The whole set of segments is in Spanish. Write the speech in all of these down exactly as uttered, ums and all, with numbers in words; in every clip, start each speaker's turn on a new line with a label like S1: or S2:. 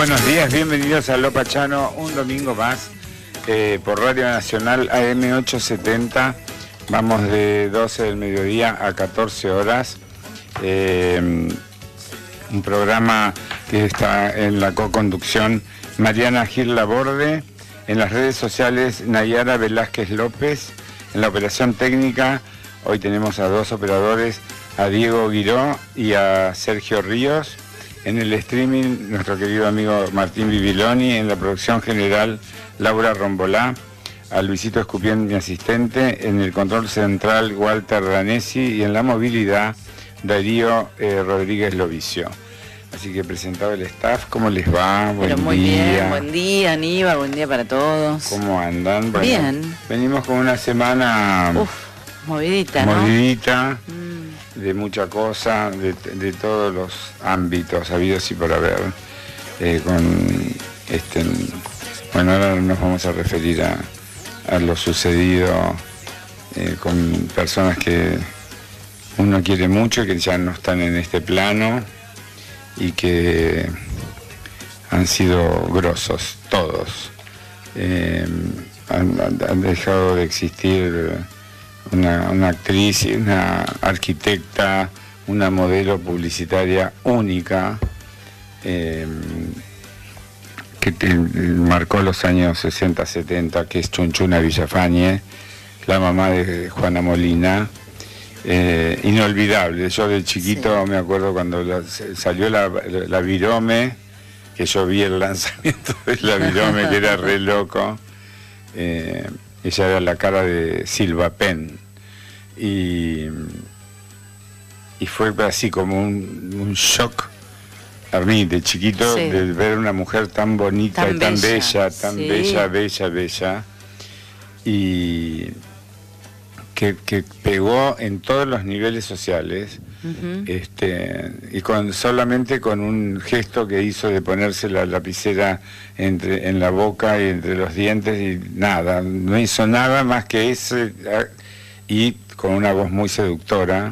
S1: buenos días, bienvenidos a Lo Pachano, un domingo más eh, por Radio Nacional A M ochocientos setenta. Vamos de doce del mediodía a catorce horas. Eh, un programa que está en la co-conducción Mariana Gil Laborde, en las redes sociales Nayara Velázquez López, en la operación técnica hoy tenemos a dos operadores, a Diego Guiró y a Sergio Ríos. En el streaming, nuestro querido amigo Martín Bibiloni, en la producción general Laura Rombolá, a Luisito Escupien, mi asistente, en el control central Walter Danesi y en la movilidad Darío eh, Rodríguez Lovicio. Así que presentado el staff, ¿cómo les va? Buen
S2: Pero muy
S1: día.
S2: bien, buen día Aníbal, buen día para todos.
S1: ¿Cómo andan? Bueno,
S2: bien.
S1: Venimos con una semana
S2: Uf, movidita, ¿no?
S1: movidita.
S2: Mm.
S1: De mucha cosa, de, de todos los ámbitos habidos y por haber, eh, con este, bueno, ahora nos vamos a referir a, a lo sucedido eh, con personas que uno quiere mucho y que ya no están en este plano y que han sido grosos, todos. Eh, han, han dejado de existir Una, una actriz, una arquitecta, una modelo publicitaria única, eh, que te, marcó los años sesenta setenta, que es Chunchuna Villafañe, la mamá de Juana Molina, eh, inolvidable. Yo de chiquito sí. Me acuerdo cuando la, salió la, la Virome, que yo vi el lanzamiento de la Virome, que era re loco. Eh, Ella era la cara de Silva Penn y, y fue así como un, un shock a mí de chiquito, sí. De ver una mujer tan bonita tan y tan bella, bella tan sí. bella, bella, bella y que, que pegó en todos los niveles sociales. Uh-huh. este, y con solamente con un gesto que hizo de ponerse la lapicera entre, en la boca y entre los dientes y nada, no hizo nada más que ese, y con una voz muy seductora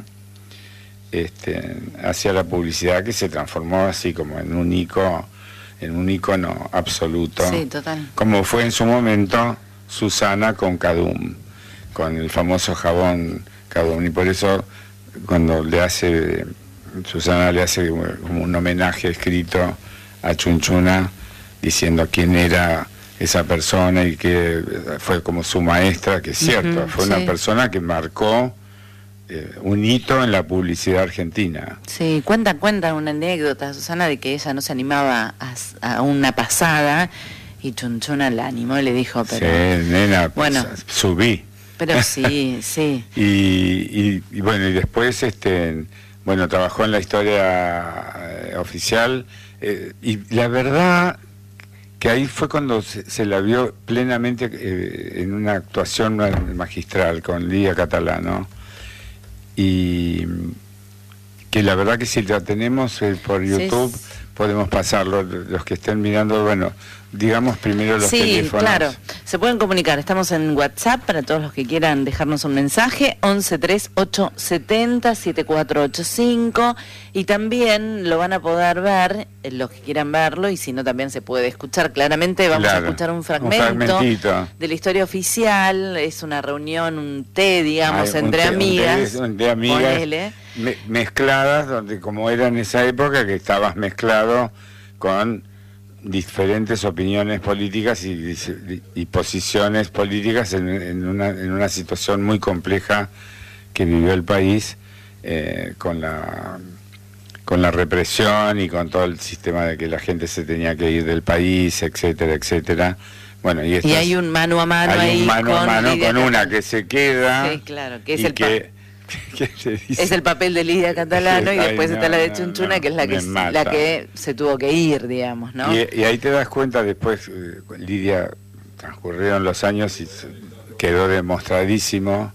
S1: este, hacia la publicidad, que se transformó así como en un icono, en un icono absoluto.
S2: Sí, total. Como
S1: fue en su momento Susana con Cadum, con el famoso jabón Cadum, y por eso cuando le hace, Susana le hace como un homenaje escrito a Chunchuna, diciendo quién era esa persona y que fue como su maestra, que es cierto, uh-huh, fue sí. Una persona que marcó eh, un hito en la publicidad argentina.
S2: Sí, cuenta, cuenta una anécdota, Susana, de que ella no se animaba a, a una pasada y Chunchuna la animó y le dijo, pero...
S1: Sí, nena,
S2: bueno,
S1: subí.
S2: Pero sí, sí.
S1: y, y, y bueno, y después, este, bueno, trabajó en la historia eh, oficial, eh, y la verdad que ahí fue cuando se, se la vio plenamente eh, en una actuación magistral con Lidia Catalano, y que la verdad que si la tenemos eh, por YouTube, sí, podemos pasarlo, los que estén mirando, bueno, digamos primero los
S2: sí,
S1: teléfonos.
S2: Sí, claro, se pueden comunicar, estamos en WhatsApp para todos los que quieran dejarnos un mensaje, once treinta y ocho setenta setenta y cuatro ochenta y cinco, y también lo van a poder ver, eh, los que quieran verlo, y si no también se puede escuchar claramente. Vamos claro, a escuchar un fragmento un de la historia oficial, es una reunión, un té, digamos, Ay, entre
S1: té,
S2: amigas,
S1: un té, un té amigas me, mezcladas, donde como era en esa época que estabas mezclado con diferentes opiniones políticas y, y posiciones políticas en, en, una, en una situación muy compleja que vivió el país, eh, con la con la represión y con todo el sistema de que la gente se tenía que ir del país, etcétera, etcétera. Bueno, y, estas,
S2: y hay un mano a mano
S1: hay
S2: ahí
S1: un mano
S2: con
S1: a mano
S2: Lidia
S1: con una
S2: Catalano.
S1: Que se queda,
S2: sí, claro, que es
S1: y
S2: el
S1: que ¿Qué te dice?
S2: Es el papel de Lidia Catalano y después
S1: Ay,
S2: está
S1: no,
S2: la de
S1: no,
S2: Chunchuna,
S1: no,
S2: que es la que, la que se tuvo que ir, digamos, ¿no?
S1: Y, y ahí te das cuenta después, eh, Lidia, transcurrieron los años y quedó demostradísimo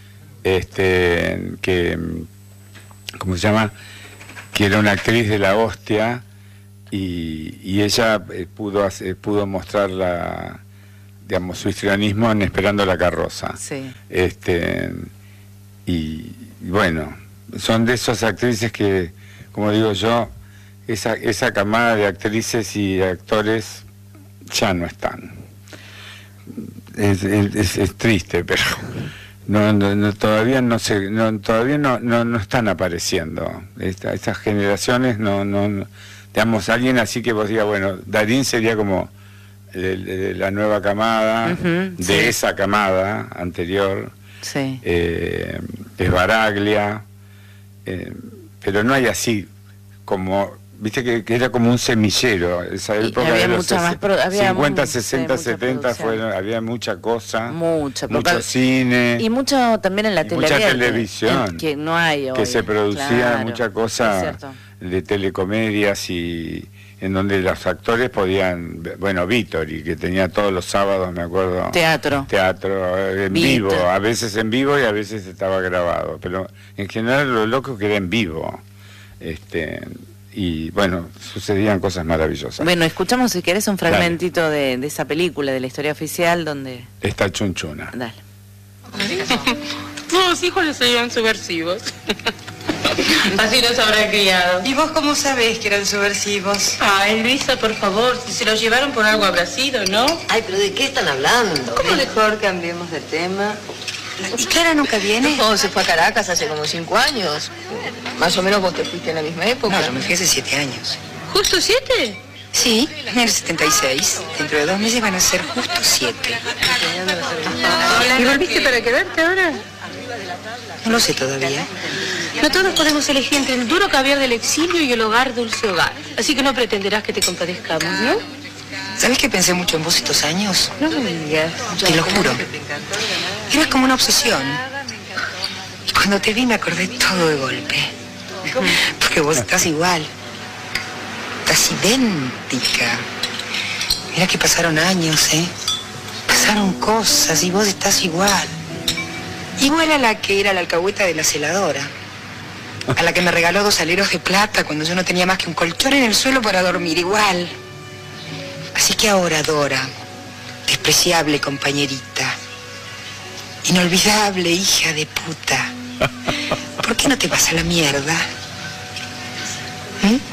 S1: este, que, ¿cómo se llama? Que era una actriz de la hostia, y, y ella eh, pudo, hacer, pudo mostrar la, digamos, su histrionismo en Esperando la carroza.
S2: Sí.
S1: Este, y bueno, son de esas actrices que, como digo yo, esa, esa camada de actrices y actores ya no están. Es, es, es triste, pero no, no, no, todavía no se, no, todavía no, no, no están apareciendo. Esta, estas generaciones no, no, no, digamos, alguien así que vos digas, bueno, Darín sería como de, de la nueva camada, uh-huh, de sí. esa camada anterior, sí. eh, es Baraglia, eh, pero no hay así como, viste que, que era como un semillero, esa época
S2: había
S1: de
S2: mucha más pro, había
S1: cincuenta,
S2: un,
S1: sesenta,
S2: sí,
S1: setenta fueron, había mucha cosa,
S2: mucha,
S1: mucho cine
S2: y mucho también en la tele
S1: mucha televisión
S2: que no hay hoy,
S1: que se producía
S2: claro,
S1: mucha cosa de telecomedias y en donde los actores podían, bueno, Vittori, que tenía todos los sábados, me acuerdo,
S2: teatro,
S1: teatro en Víctor. vivo, a veces en vivo y a veces estaba grabado, pero en general lo loco que era en vivo, este, y bueno, sucedían cosas maravillosas.
S2: Bueno, escuchamos si querés un fragmentito de, de esa película, de la historia oficial, donde...
S1: Está Chunchuna.
S2: Dale.
S3: Los hijos les salían subversivos. Así los habrá criado.
S4: ¿Y vos cómo sabés que eran subversivos?
S3: Ay, Luisa, por favor, si se los llevaron por algo habrá sido, ¿no?
S4: Ay, pero ¿de qué están hablando?
S3: ¿Cómo
S4: mejor cambiemos de tema? ¿Y Clara nunca viene?
S3: No, se fue a Caracas hace como cinco años. Más o menos vos te fuiste en la misma época.
S4: No, yo me fui hace siete años.
S3: ¿Justo siete?
S4: Sí, en el setenta y seis. Dentro de dos meses van a ser justo siete.
S3: ¿Y volviste para quedarte ahora?
S4: No lo sé todavía.
S3: No todos podemos elegir entre el duro caviar del exilio y el hogar dulce hogar. Así que no pretenderás que te compadezcamos, ¿no?
S4: ¿Sabes que pensé mucho en vos estos años?
S3: No me digas.
S4: Te lo juro. Eras como una obsesión. Y cuando te vi me acordé todo de golpe. Porque vos estás igual. Estás idéntica. Mira que pasaron años, ¿eh? Pasaron cosas y vos estás igual. Igual a la que era la alcahueta de la celadora. A la que me regaló dos aleros de plata cuando yo no tenía más que un colchón en el suelo para dormir. Igual. Así que ahora, Dora, despreciable compañerita, inolvidable hija de puta, ¿por qué no te vas a la mierda?
S1: ¿Mm?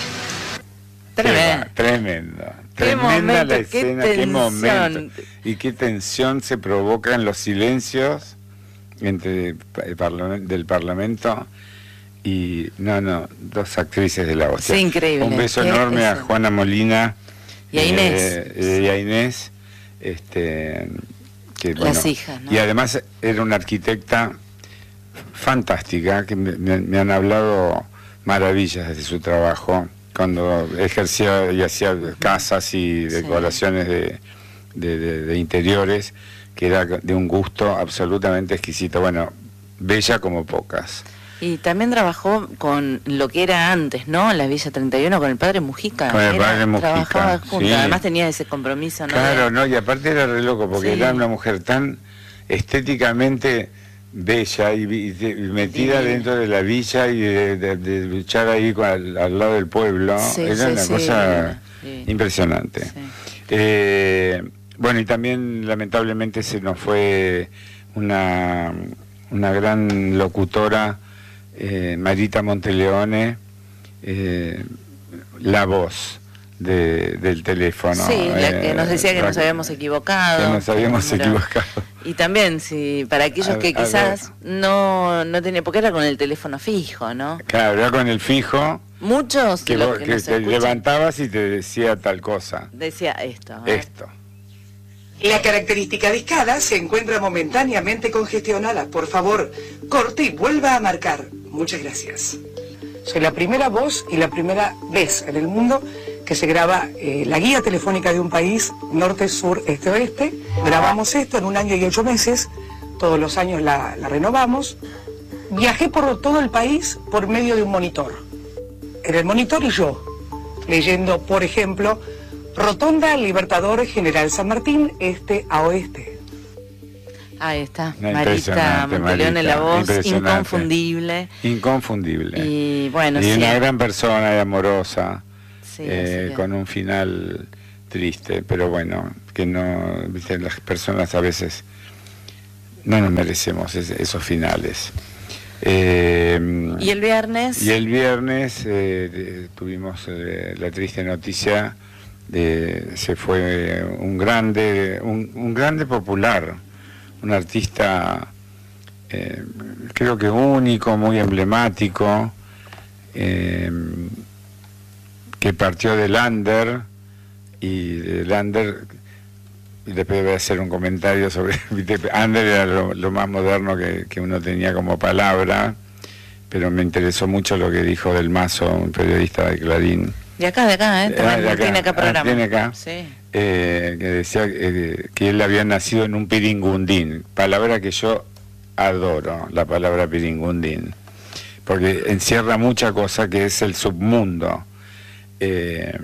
S1: Tremendo. Tremendo. Tremenda la escena, qué, qué momento. Y qué tensión se provoca en los silencios entre el parlament, del Parlamento y, no, no, dos actrices de la hostia.
S2: Sí, increíble.
S1: Un beso enorme a Juana Molina
S2: y a Inés.
S1: Eh, y a Inés, este, que, bueno,
S2: las hijas, ¿no?
S1: Y además era una arquitecta fantástica, que me, me, me han hablado maravillas de su trabajo, cuando ejercía y hacía casas y decoraciones sí. de, de, de, de interiores, que era de un gusto absolutamente exquisito. Bueno, bella como pocas.
S2: Y también trabajó con lo que era antes, ¿no? La Villa treinta y uno, con el padre Mujica.
S1: Con el
S2: era,
S1: padre Mujica.
S2: Trabajaba juntos, sí. Además tenía ese compromiso, ¿no?
S1: Claro, no, y aparte era re loco, porque sí. era una mujer tan estéticamente bella y, y, y metida sí. dentro de la villa y de, de, de luchar ahí con, al, al lado del pueblo. Sí, era sí, una sí. cosa sí. impresionante. Sí. Eh, bueno, y también lamentablemente se nos fue una, una gran locutora, Eh, Marita Monteleone, eh, la voz de, del teléfono.
S2: Sí, la
S1: eh,
S2: que nos decía que nos habíamos equivocado.
S1: Que nos habíamos pero, equivocado.
S2: Y también, si para aquellos a, que quizás no, no tenían, porque era con el teléfono fijo, ¿no?
S1: Claro, era con el fijo.
S2: Muchos
S1: que, vos, que, que te levantabas y te decía tal cosa.
S2: Decía esto.
S1: Esto.
S5: La característica discada se encuentra momentáneamente congestionada. Por favor, corte y vuelva a marcar. Muchas gracias. Soy la primera voz y la primera vez en el mundo que se graba eh, la guía telefónica de un país, norte, sur, este, oeste. Grabamos esto en un año y ocho meses. Todos los años la, la renovamos. Viajé por todo el país por medio de un monitor. Era el monitor y yo, leyendo, por ejemplo, Rotonda Libertador General San Martín, este a oeste.
S2: Ahí está, Marita Monteleone, la voz inconfundible.
S1: Inconfundible.
S2: Y bueno,
S1: y
S2: sí.
S1: una gran persona y amorosa,
S2: sí,
S1: eh, con un final triste, pero bueno, que no, viste, las personas a veces no nos merecemos ese, esos finales. Eh,
S2: ¿Y el viernes?
S1: Y el viernes eh, tuvimos eh, la triste noticia de se fue un grande, un, un grande popular, un artista eh, creo que único, muy emblemático, eh, que partió del under, y del under, y después voy a hacer un comentario sobre, under era lo, lo más moderno que, que uno tenía como palabra, pero me interesó mucho lo que dijo Del Mazo, un periodista de Clarín.
S2: De acá, de acá, ¿eh?
S1: Ah, de acá.
S2: Tiene acá programa.
S1: Ah, tiene acá.
S2: Sí.
S1: Eh, que decía eh, que él había nacido en un piringundín, palabra que yo adoro, la palabra piringundín, porque encierra mucha cosa, que es el submundo, eh,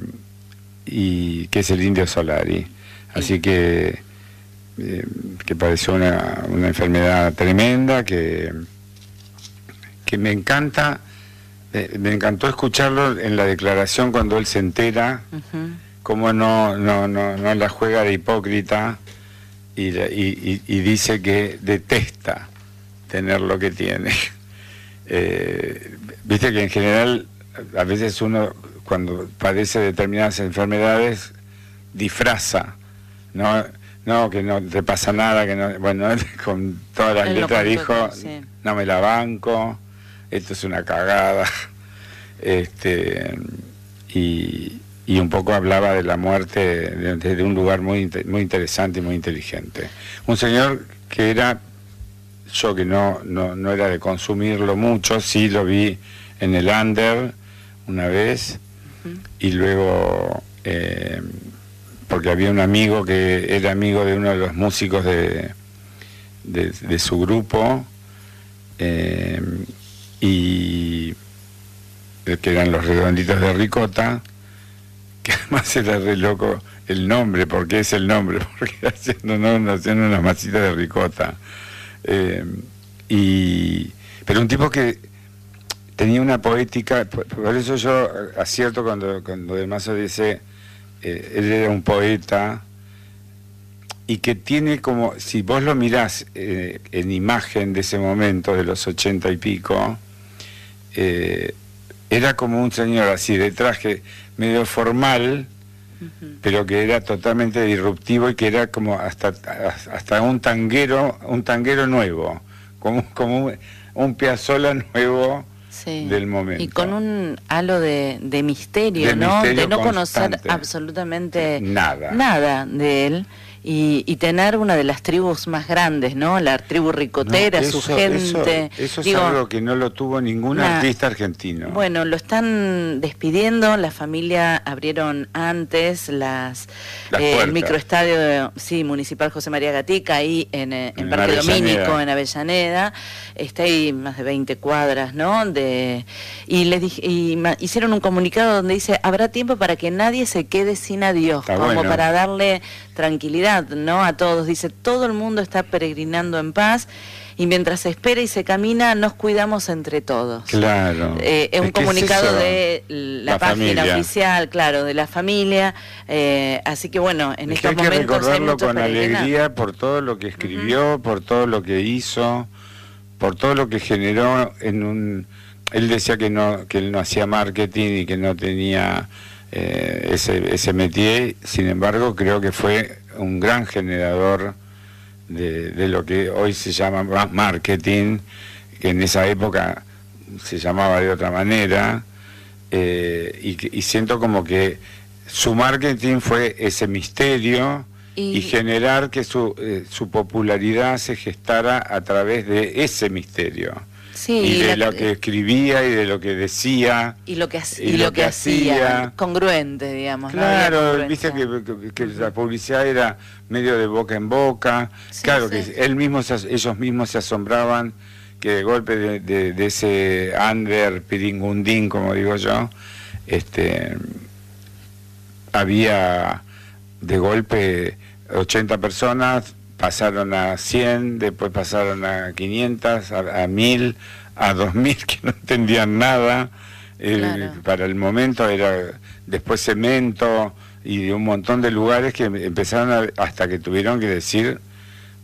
S1: y que es el Indio Solari. Así que, eh, que padeció una, una enfermedad tremenda, que, que me encanta, eh, me encantó escucharlo en la declaración cuando él se entera, uh-huh. cómo no, no, no, no la juega de hipócrita, y, y, y dice que detesta tener lo que tiene. Eh, viste que en general, a veces uno, cuando padece determinadas enfermedades, disfraza. No, no, que no te pasa nada, que no, bueno, con todas las letras dijo, sí. No me la banco, esto es una cagada, este, y, y un poco hablaba de la muerte desde un lugar muy, muy interesante y muy inteligente. Un señor que era, yo que no, no, no era de consumirlo mucho, sí lo vi en el under una vez, uh-huh. y luego... Eh, porque había un amigo que era amigo de uno de los músicos de, de, de su grupo, eh, y que eran los Redonditos de Ricota, que además era re loco el nombre, porque es el nombre, porque haciendo, no, haciendo unas masitas de ricota. Eh, y, pero un tipo que tenía una poética, por, por eso yo acierto cuando, cuando Del Mazo dice... Eh, él era un poeta, y que tiene como, si vos lo mirás eh, en imagen de ese momento, de los ochenta y pico, eh, era como un señor así de traje medio formal, uh-huh. pero que era totalmente disruptivo, y que era como hasta hasta un tanguero, un tanguero nuevo, como, como un, un Piazzolla nuevo. Sí. Del momento.
S2: Y con un halo de, de misterio, de ¿no? Misterio de no constante. Conocer absolutamente
S1: nada,
S2: nada de él. Y, y tener una de las tribus más grandes, ¿no? La tribu ricotera, no, eso, su gente.
S1: Eso, eso Digo, es algo que no lo tuvo ningún nah, artista argentino.
S2: Bueno, lo están despidiendo, la familia abrieron antes las, las eh, el microestadio de, sí, municipal José María Gatica, ahí en, en, en Parque Avellaneda. Domínico, en Avellaneda. Está ahí más de veinte cuadras, ¿no? De, y les dije, y ma, hicieron un comunicado donde dice, habrá tiempo para que nadie se quede sin adiós, Está como bueno. Para darle tranquilidad, ¿no? A todos. Dice, todo el mundo está peregrinando en paz, y mientras se espera y se camina, nos cuidamos entre todos.
S1: Claro.
S2: Eh, es un es comunicado es de la, la página familia. Oficial, claro, de la familia. Eh, así que bueno, en es estos
S1: que hay
S2: momentos
S1: que recordarlo
S2: hay
S1: con alegría por todo lo que escribió, uh-huh. por todo lo que hizo, por todo lo que generó en un... Él decía que no, que él no hacía marketing y que no tenía eh, ese, ese métier. Sin embargo, creo que fue un gran generador de, de lo que hoy se llama marketing, que en esa época se llamaba de otra manera, eh, y, y siento como que su marketing fue ese misterio y, y generar que su, eh, su popularidad se gestara a través de ese misterio. Sí, y de la, lo que escribía y de lo que decía
S2: y lo que, y y lo que, que hacía, hacía congruente, digamos.
S1: Claro, ¿no? Viste que, que, que uh-huh. la publicidad era medio de boca en boca. Sí, claro, sí. que él mismo se, ellos mismos se asombraban que de golpe de, de, de ese under piringundín, como digo yo, este había de golpe ochenta personas, pasaron a cien, después pasaron a quinientas, a, a mil, a dos mil, que no entendían nada. Eh, claro. Para el momento era después Cemento y un montón de lugares que empezaron a, hasta que tuvieron que decir,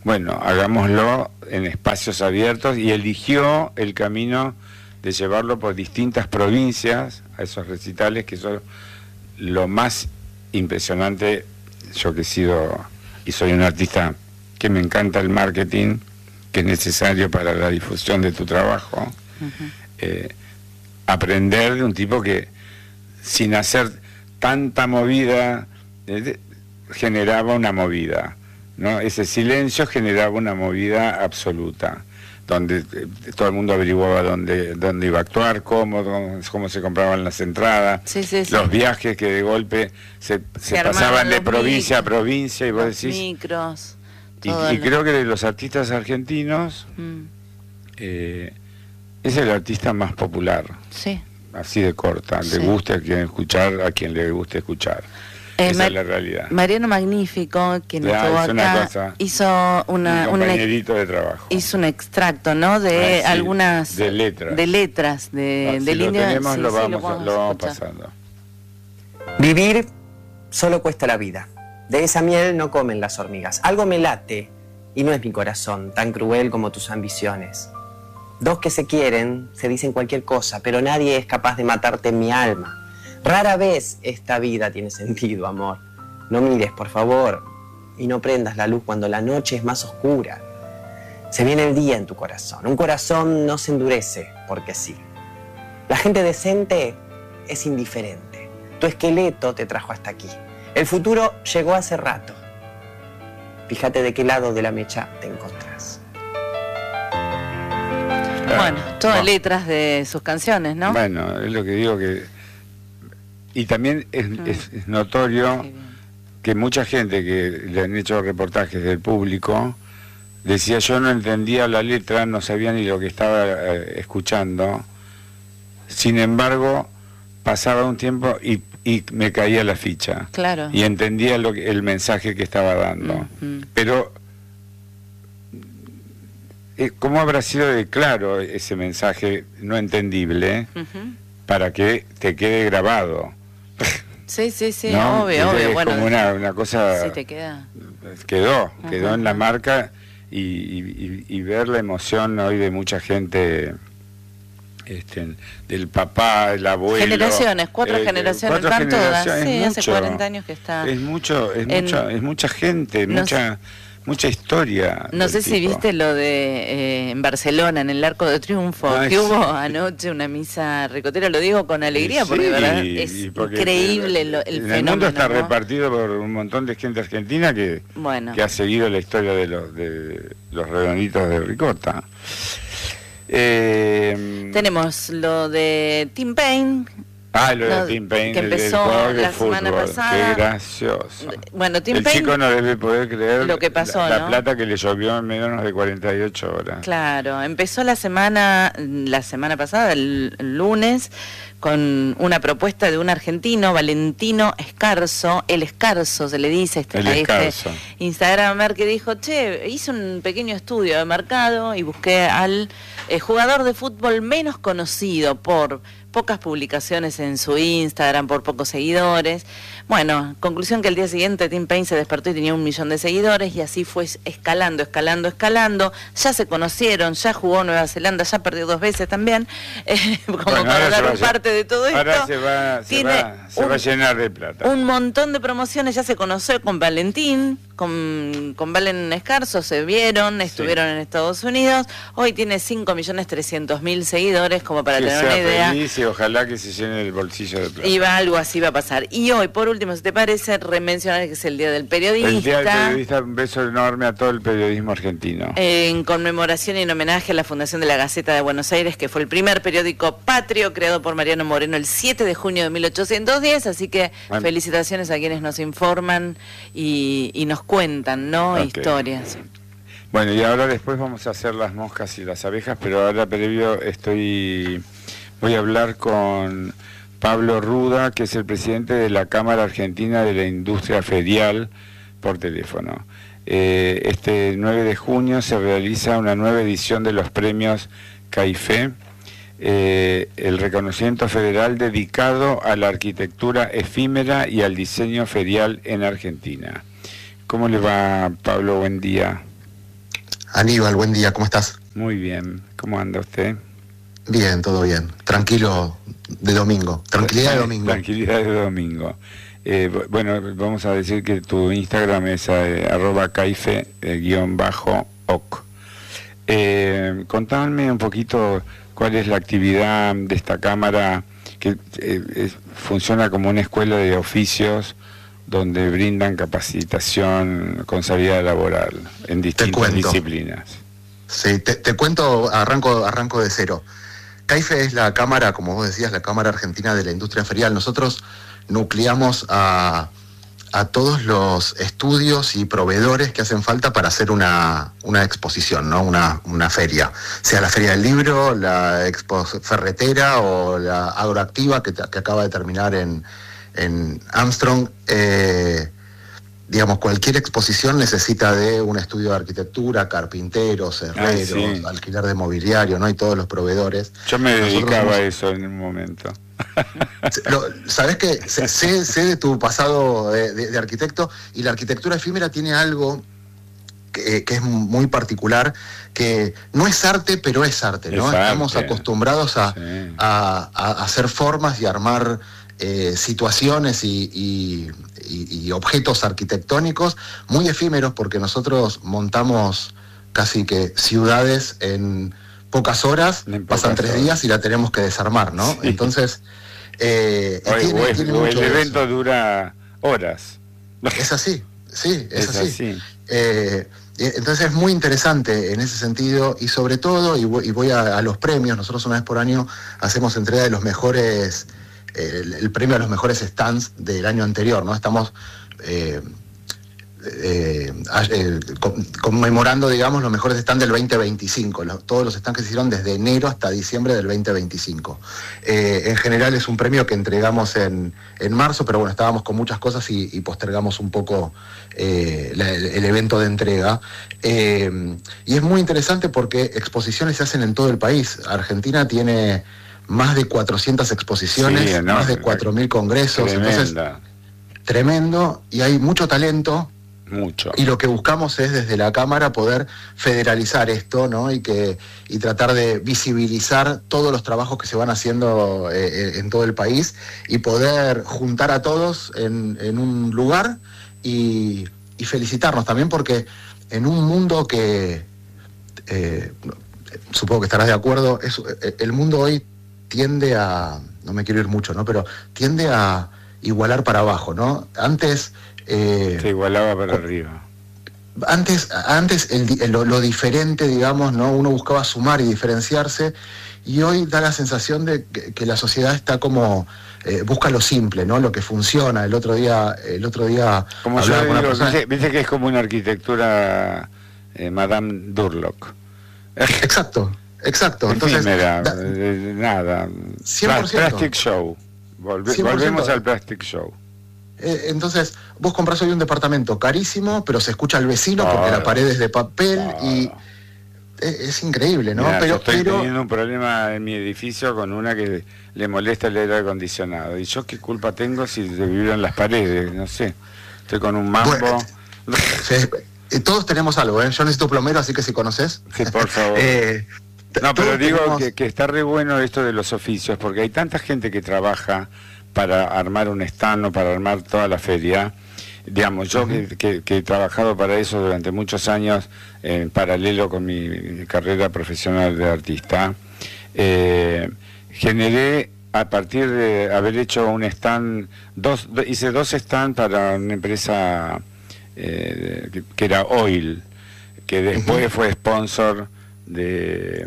S1: bueno, hagámoslo en espacios abiertos, y eligió el camino de llevarlo por distintas provincias a esos recitales, que son lo más impresionante. Yo que he sido y soy un artista que me encanta el marketing, que es necesario para la difusión de tu trabajo, uh-huh. eh, aprender de un tipo que sin hacer tanta movida eh, generaba una movida, ¿no? Ese silencio generaba una movida absoluta, donde eh, todo el mundo averiguaba dónde, dónde iba a actuar, cómo, cómo se compraban las entradas,
S2: sí, sí, sí.
S1: los viajes que de golpe se, se, se pasaban de provincia micros, a provincia, y vos decís...
S2: micros,
S1: y, y creo que de los artistas argentinos, mm. eh, es el artista más popular.
S2: Sí.
S1: Así de corta,
S2: sí.
S1: Le guste a quien escuchar, a quien le guste escuchar. Eh, Esa es la realidad.
S2: Mariano Magnífico, quien ya, estuvo acá, una cosa, hizo una,
S1: un compañerito un, de trabajo.
S2: Hizo un extracto, ¿no? De ah, sí, algunas
S1: de letras,
S2: de letras, de,
S1: ah,
S2: del
S1: si
S2: indio.
S1: Lo tenemos,
S2: sí,
S1: lo,
S2: sí,
S1: vamos,
S2: lo vamos,
S1: lo vamos pasando.
S6: Vivir solo cuesta la vida. De esa miel no comen las hormigas. Algo me late y no es mi corazón, tan cruel como tus ambiciones. Dos que se quieren se dicen cualquier cosa, pero nadie es capaz de matarte en mi alma. Rara vez esta vida tiene sentido, amor. No mires, por favor, y no prendas la luz cuando la noche es más oscura. Se viene el día en tu corazón. Un corazón no se endurece porque sí. La gente decente es indiferente. Tu esqueleto te trajo hasta aquí. El futuro llegó hace rato. Fíjate de qué lado de la mecha te encontrás.
S2: Bueno, todas no. letras de sus canciones, ¿no?
S1: Bueno, es lo que digo que... Y también es, mm. es, es notorio que mucha gente que le han hecho reportajes del público decía, yo no entendía la letra, no sabía ni lo que estaba eh, escuchando. Sin embargo, pasaba un tiempo y, y me caía la ficha.
S2: Claro.
S1: Y entendía lo que, el mensaje que estaba dando. Mm-hmm. Pero... ¿cómo habrá sido de claro ese mensaje no entendible uh-huh. para que te quede grabado?
S2: Sí, sí, sí,
S1: ¿no?
S2: obvio, obvio.
S1: Es
S2: bueno,
S1: como una, una cosa...
S2: Sí, te queda.
S1: Quedó, uh-huh. quedó en la
S2: uh-huh.
S1: marca, y, y, y ver la emoción hoy de mucha gente, este, del papá, el abuelo...
S2: Generaciones, cuatro eh, generaciones, cuatro están generaciones, todas. Sí,
S1: mucho,
S2: hace cuarenta años que está...
S1: Es mucho, es,
S2: en,
S1: mucha, es mucha gente,
S2: no
S1: mucha... mucha historia.
S2: No sé
S1: tipo.
S2: si viste lo de eh, en Barcelona, en el Arco de Triunfo, Ay, que sí. hubo anoche una misa ricotera, lo digo con alegría, sí, porque de verdad es porque increíble lo, el, el fenómeno. El mundo
S1: está
S2: ¿no?
S1: repartido por un montón de gente argentina que,
S2: bueno.
S1: que ha seguido la historia de los, de los redonditos de ricota. Eh,
S2: Tenemos lo de Tim Payne.
S1: Ah, lo de Tim Payne,
S2: que empezó
S1: el, el
S2: la
S1: fútbol.
S2: semana pasada.
S1: Qué gracioso.
S2: Bueno, Tim
S1: el
S2: Payne,
S1: chico no debe poder creer
S2: lo que pasó,
S1: la, la
S2: ¿no?
S1: plata que le llovió en menos de cuarenta y ocho horas.
S2: Claro, empezó la semana la semana pasada, el, el lunes, con una propuesta de un argentino, Valentino Escarzo, el Escarzo se le dice este,
S1: el
S2: a
S1: Escarzo.
S2: este Instagramer, que dijo, che, hice un pequeño estudio de mercado y busqué al eh, jugador de fútbol menos conocido por pocas publicaciones en su Instagram, por pocos seguidores. Bueno, conclusión que el día siguiente Tim Payne se despertó y tenía un millón de seguidores, y así fue escalando, escalando, escalando. Ya se conocieron, ya jugó Nueva Zelanda, ya perdió dos veces también, eh, como bueno, para dar un parte de todo esto.
S1: Ahora se va, se va, se un, va a llenar de plata.
S2: Un montón de promociones, ya se conoció con Valentín, con, con Valen Escarzo, se vieron, estuvieron sí. en Estados Unidos. Hoy tiene cinco millones trescientos mil seguidores, como para
S1: que
S2: tener
S1: sea
S2: una idea.
S1: Feliz y ojalá que se llene el bolsillo de plata.
S2: Y va, algo así va a pasar. Y hoy, por último, si te parece, remencionar que es el Día del Periodista.
S1: El Día del Periodista, un beso enorme a todo el periodismo argentino.
S2: En conmemoración y en homenaje a la Fundación de la Gaceta de Buenos Aires, que fue el primer periódico patrio creado por Mariano Moreno el siete de junio de mil ochocientos diez, así que bueno. felicitaciones a quienes nos informan y, y nos cuentan, ¿no? Okay. Historias.
S1: Bueno, y ahora después vamos a hacer las moscas y las abejas, pero ahora previo estoy... Voy a hablar con Pablo Ruda, que es el presidente de la Cámara Argentina de la Industria Ferial, por teléfono. Eh, este nueve de junio se realiza una nueva edición de los premios CAIFE, eh, el reconocimiento federal dedicado a la arquitectura efímera y al diseño ferial en Argentina. ¿Cómo le va, Pablo? Buen día.
S7: Aníbal, buen día, ¿cómo estás?
S1: Muy bien, ¿cómo anda usted?
S7: Bien, todo bien. Tranquilo de domingo. Tranquilidad de domingo.
S1: Tranquilidad de domingo. Eh, bueno, vamos a decir que tu Instagram es eh, arroba caife eh, guión bajo oc. Eh, contadme un poquito cuál es la actividad de esta cámara que eh, es, funciona como una escuela de oficios donde brindan capacitación con salida laboral en distintas disciplinas.
S7: Sí, te, te cuento, arranco, arranco de cero. CAIFE es la cámara, como vos decías, la Cámara Argentina de la Industria Ferial. Nosotros nucleamos a, a todos los estudios y proveedores que hacen falta para hacer una, una exposición, ¿no? Una, una feria. Sea la Feria del Libro, la Expo Ferretera o la Agroactiva que, que acaba de terminar en, en Armstrong. Eh, digamos, cualquier exposición necesita de un estudio de arquitectura, carpinteros, herreros, ah, sí. alquiler de mobiliario, ¿no? Y todos los proveedores.
S1: Yo me dedicaba a eso en un momento.
S7: Lo, ¿Sabés qué? Sé, sé de tu pasado de, de, de arquitecto, y la arquitectura efímera tiene algo que, que es muy particular, que no es arte, pero es arte, ¿no? Es Estamos arte. acostumbrados a, sí. a, a hacer formas y armar eh, situaciones y, y, y, y objetos arquitectónicos muy efímeros, porque nosotros montamos casi que ciudades en pocas horas, en pocas pasan tres horas. días y la tenemos que desarmar, ¿no? Sí. Entonces, eh,
S1: o,
S7: tiene,
S1: o, es,
S7: tiene
S1: o el evento
S7: eso.
S1: dura horas.
S7: Es así, sí, es,
S1: es
S7: así.
S1: así.
S7: Eh, entonces es muy interesante en ese sentido, y sobre todo, y voy, y voy a, a los premios. Nosotros una vez por año hacemos entrega de los mejores, eh, el, el premio a los mejores stands del año anterior, ¿no? Estamos eh, Eh, eh, conmemorando, digamos, los mejores stands del veinte veinticinco, los, todos los stands que se hicieron desde enero hasta diciembre del veinte veinticinco. Eh, en general es un premio que entregamos en, en marzo, pero bueno, estábamos con muchas cosas y, y postergamos un poco eh, la, el, el evento de entrega. Eh, y es muy interesante porque exposiciones se hacen en todo el país. Argentina tiene más de cuatrocientas exposiciones, sí, no, más de cuatro mil congresos.
S1: Tremenda.
S7: Entonces, tremendo, y hay mucho talento.
S1: Mucho.
S7: Y lo que buscamos es desde la Cámara poder federalizar esto, ¿no? Y que y tratar de visibilizar todos los trabajos que se van haciendo eh, en todo el país, y poder juntar a todos en, en un lugar y, y felicitarnos también, porque en un mundo que eh, supongo que estarás de acuerdo, es, el mundo hoy tiende a, no me quiero ir mucho, ¿no? Pero tiende a igualar para abajo, ¿no? Antes
S1: Eh, se igualaba para arriba.
S7: Antes, antes el, el, lo, lo diferente, digamos, ¿no? Uno buscaba sumar y diferenciarse, y hoy da la sensación de que, que la sociedad está como eh, busca lo simple, ¿no? Lo que funciona. El otro día, el otro día.
S1: Como yo digo, persona... dice, dice que es como una arquitectura eh, Madame Durlock.
S7: Exacto, exacto. Entonces,
S1: efímera,
S7: da,
S1: eh, nada.
S7: cien por ciento.
S1: Plastic Show. Volve,
S7: cien por ciento.
S1: Volvemos al Plastic Show.
S7: Entonces, vos comprás hoy un departamento carísimo, pero se escucha al vecino porque oh, la pared es de papel oh. y es, es increíble, ¿no?
S1: Mirá,
S7: pero
S1: yo estoy
S7: pero...
S1: teniendo un problema en mi edificio con una que le molesta el aire acondicionado. ¿Y yo qué culpa tengo si se vibran las paredes? No sé. Estoy con un mambo. Bueno,
S7: sí, todos tenemos algo, ¿eh? Yo necesito plomero, así que si conoces.
S1: Sí, por favor. eh, no, pero digo tenemos... que, que está re bueno esto de los oficios, porque hay tanta gente que trabaja para armar un stand o para armar toda la feria. Digamos, yo uh-huh. que, que, que he trabajado para eso durante muchos años, en paralelo con mi, mi carrera profesional de artista, eh, generé, a partir de haber hecho un stand, dos, do, hice dos stands para una empresa eh, que, que era Oil, que después uh-huh. fue sponsor de,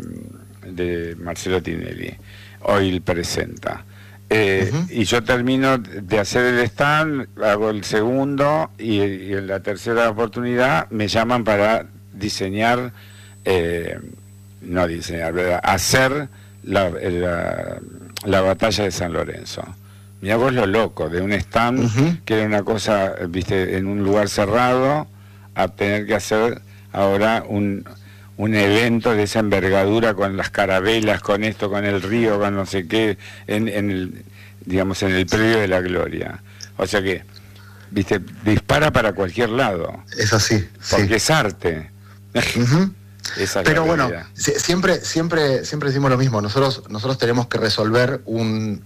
S1: de Marcelo Tinelli. Oil presenta. Eh, uh-huh. Y yo termino de hacer el stand, hago el segundo, y, y en la tercera oportunidad me llaman para diseñar, eh, no diseñar, ¿verdad? hacer la, la, la batalla de San Lorenzo. Mirá vos lo loco, de un stand uh-huh. que era una cosa, viste, en un lugar cerrado, a tener que hacer ahora un... un evento de esa envergadura, con las carabelas, con esto, con el río, con no sé qué, en, en el, digamos, en el predio de la gloria. O sea que, viste, dispara para cualquier lado.
S7: Es así.
S1: Porque
S7: sí.
S1: es arte.
S7: Uh-huh.
S1: Esa es
S7: Pero
S1: la
S7: bueno,
S1: realidad.
S7: si- siempre, siempre, siempre decimos lo mismo. Nosotros, nosotros tenemos que resolver un,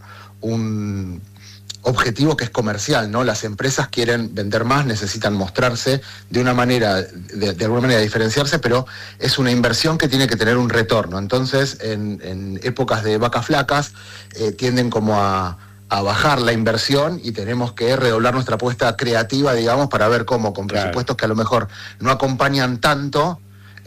S7: un objetivo que es comercial, ¿no? Las empresas quieren vender más, necesitan mostrarse de una manera, de, de alguna manera diferenciarse, pero es una inversión que tiene que tener un retorno. Entonces, en, en épocas de vacas flacas, eh, tienden como a, a bajar la inversión y tenemos que redoblar nuestra apuesta creativa, digamos, para ver cómo, con
S1: Claro.
S7: presupuestos que a lo mejor no acompañan tanto,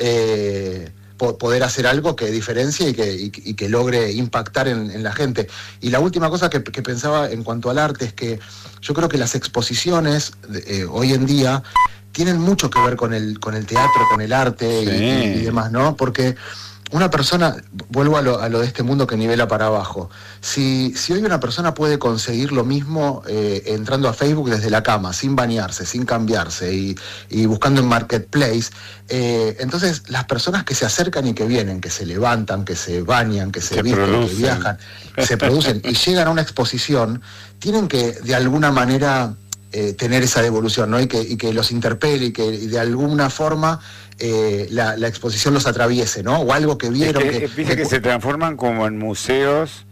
S7: eh, po- poder hacer algo que diferencie y que, y, y que logre impactar en, en la gente. Y la última cosa que, que pensaba en cuanto al arte es que yo creo que las exposiciones eh, hoy en día tienen mucho que ver con el, con el teatro, con el arte y,
S1: Sí.
S7: y- y demás, ¿no? Porque una persona, vuelvo a lo, a lo de este mundo que nivela para abajo, si, si hoy una persona puede conseguir lo mismo eh, entrando a Facebook desde la cama, sin bañarse, sin cambiarse y, y buscando en Marketplace, eh, entonces las personas que se acercan y que vienen, que se levantan, que se bañan, que se,
S1: Se
S7: visten,
S1: producen.
S7: que viajan, se producen y llegan a una exposición, tienen que de alguna manera eh, tener esa devolución, ¿no? Y que, y que los interpele y que y de alguna forma eh, la, la exposición los atraviese, ¿no? O algo que vieron.
S1: Es que,
S7: que,
S1: viste que se transforman como en museos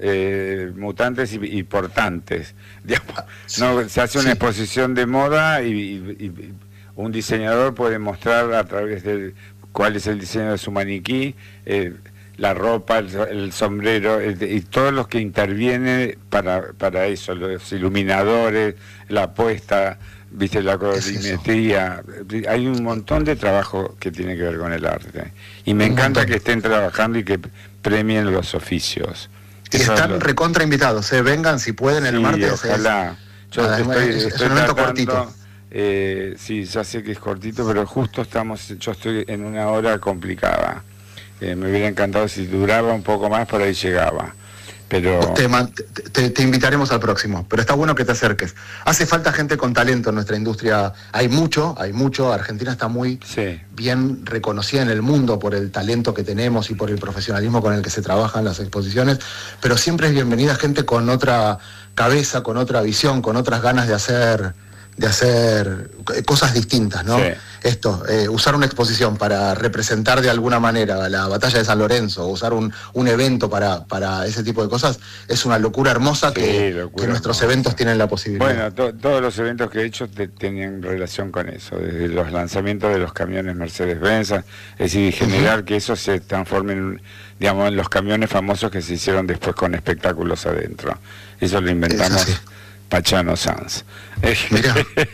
S1: eh, mutantes y, y portantes. Digamos, no, se hace una
S7: Sí.
S1: exposición de moda y, y- y un diseñador puede mostrar a través de cuál es el diseño de su maniquí, eh, la ropa, el, el sombrero, el- y todos los que intervienen para, para eso, los iluminadores, la apuesta, viste, la colorimetría. Hay un montón de trabajo que tiene que ver con el arte. Y me
S7: Un
S1: encanta
S7: montón.
S1: que estén trabajando y que premien los oficios.
S7: Y
S1: Eso es
S7: están
S1: lo-
S7: recontra invitados, ¿eh? Vengan si pueden el
S1: Sí,
S7: martes.
S1: ojalá. Yo
S7: Nada, es-
S1: estoy,
S7: es- es
S1: estoy
S7: un evento
S1: tratando,
S7: cortito.
S1: eh, sí, ya sé que es cortito, pero justo estamos, yo estoy en una hora complicada. Eh, me hubiera encantado si duraba un poco más, por ahí llegaba. Pero
S7: Te, man- te- te invitaremos al próximo, pero está bueno que te acerques. Hace falta gente con talento en nuestra industria. Hay mucho, hay mucho. Argentina está muy
S1: sí,
S7: bien reconocida en el mundo por el talento que tenemos y por el profesionalismo con el que se trabajan las exposiciones, pero siempre es bienvenida gente con otra cabeza, con otra visión, con otras ganas de hacer de hacer cosas distintas, ¿no?
S1: Sí.
S7: Esto, eh, usar una exposición para representar de alguna manera la batalla de San Lorenzo, usar un, un evento para, para ese tipo de cosas, es una locura hermosa
S1: Sí,
S7: que,
S1: locura
S7: que nuestros
S1: hermosa.
S7: eventos tienen la posibilidad.
S1: bueno, to- todos los eventos que he hecho te- tenían relación con eso, desde los lanzamientos de los camiones Mercedes-Benz, es decir, generar que eso se transforme en, digamos, en los camiones famosos que se hicieron después con espectáculos adentro. Eso lo inventamos
S7: así.
S1: Pachano Sanz.
S7: Mirá.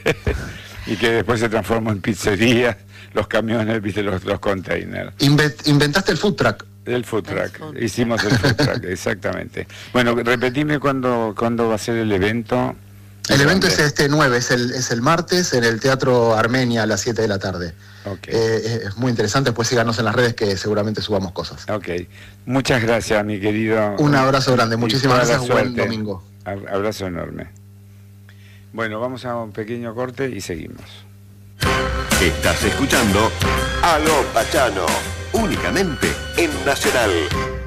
S1: Y que después se transformó en pizzerías, los camiones, viste, los, los containers.
S7: Inve- inventaste el food truck.
S1: El food
S2: El
S1: truck,
S2: food
S1: hicimos el food truck, exactamente. Bueno, repetime cuándo, cuándo va a ser el evento.
S7: El evento
S1: ¿Dónde?
S7: es este nueve, es el, es el martes en el Teatro Armenia a las siete de la tarde.
S1: Ok.
S7: Eh, es, es muy interesante, después síganos en las redes que seguramente subamos cosas.
S1: Ok, muchas gracias, mi querido.
S7: Un abrazo grande,
S1: Y
S7: muchísimas
S1: toda la
S7: gracias, buen
S1: suerte.
S7: domingo.
S1: Ab- Abrazo enorme. Bueno, vamos a un pequeño corte y seguimos.
S8: Estás escuchando Aló Pachano, únicamente en Nacional.